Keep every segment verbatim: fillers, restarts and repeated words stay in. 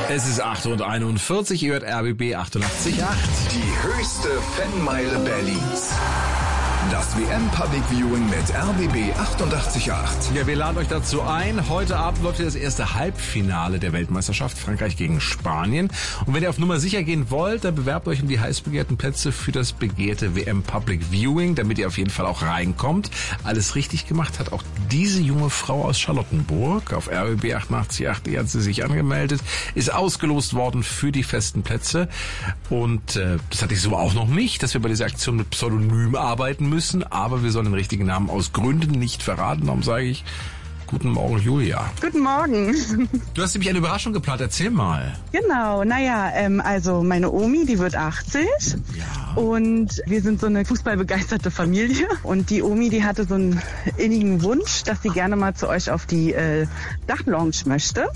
Es ist acht Uhr einundvierzig, ihr hört R B B achtundachtzig Komma acht. Die höchste Fanmeile Berlins. Das W M Public Viewing mit R B B achtundachtzig Komma acht. Ja, wir laden euch dazu ein. Heute Abend läuft hier das erste Halbfinale der Weltmeisterschaft, Frankreich gegen Spanien. Und wenn ihr auf Nummer sicher gehen wollt, dann bewerbt euch um die heiß begehrten Plätze für das begehrte W M Public Viewing, damit ihr auf jeden Fall auch reinkommt. Alles richtig gemacht hat auch diese junge Frau aus Charlottenburg. Auf R B B achtundachtzig Komma acht hat sie sich angemeldet, ist ausgelost worden für die festen Plätze. Und äh, das hatte ich so auch noch nicht, dass wir bei dieser Aktion mit Pseudonym arbeiten müssen. Müssen, aber wir sollen den richtigen Namen aus Gründen nicht verraten. Darum sage ich guten Morgen, Julia. Guten Morgen. Du hast nämlich eine Überraschung geplant. Erzähl mal. Genau, naja, ähm, also meine Omi, die wird achtzig. Ja. Und wir sind so eine fußballbegeisterte Familie. Und die Omi, die hatte so einen innigen Wunsch, dass sie gerne mal zu euch auf die äh, Dachlounge möchte.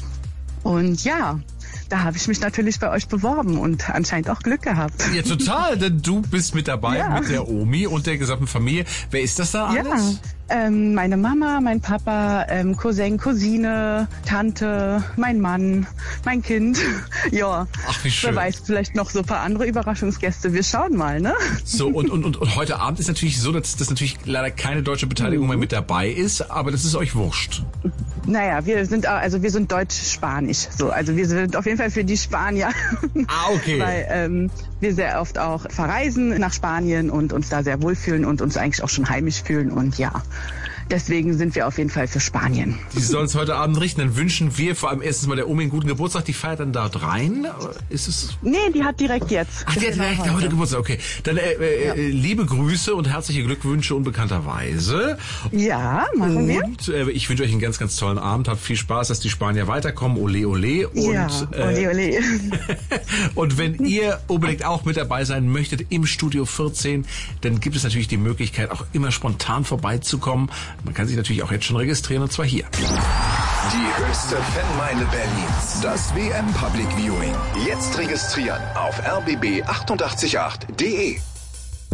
Und ja, da habe ich mich natürlich bei euch beworben und anscheinend auch Glück gehabt. Ja, total, denn du bist mit dabei, ja. Mit der Omi und der gesamten Familie. Wer ist das da alles? Ja. Ähm, meine Mama, mein Papa, ähm, Cousin, Cousine, Tante, mein Mann, mein Kind. Ja, ach, wie schön. Wer weiß, vielleicht noch so ein paar andere Überraschungsgäste. Wir schauen mal, ne? So, und, und, und, und heute Abend ist natürlich so, dass das natürlich leider keine deutsche Beteiligung mehr mit dabei ist, aber das ist euch wurscht. Naja, wir sind also wir sind deutsch-spanisch. So, also wir sind auf jeden Fall für die Spanier. Ah, okay. Weil ähm, wir sehr oft auch verreisen nach Spanien und uns da sehr wohlfühlen und uns eigentlich auch schon heimisch fühlen und ja. Deswegen sind wir auf jeden Fall für Spanien. Die sollen es heute Abend richten. Dann wünschen wir vor allem erstens mal der Omi einen guten Geburtstag. Die feiert dann dort rein? Ist es? Nee, die hat direkt jetzt. Ach, die hat direkt heute. heute Geburtstag. Okay. Dann äh, äh, ja. liebe Grüße und herzliche Glückwünsche unbekannterweise. Ja, machen und, wir. Und äh, ich wünsche euch einen ganz, ganz tollen Abend. Habt viel Spaß, dass die Spanier weiterkommen. Ole, ole. Und, ja, ole, ole. Äh, und wenn ihr unbedingt auch mit dabei sein möchtet im Studio vierzehn, dann gibt es natürlich die Möglichkeit, auch immer spontan vorbeizukommen. Man kann sich natürlich auch jetzt schon registrieren, und zwar hier. Die höchste Fanmeile Berlins. Das W M Public Viewing. Jetzt registrieren auf r b b achtundachtzig Komma acht punkt d e.